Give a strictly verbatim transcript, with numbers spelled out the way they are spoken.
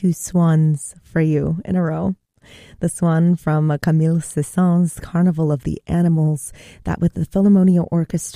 two swans for you in a row. This one from Camille Saint-Saëns' Carnival of the Animals, that with the Philharmonia Orchestra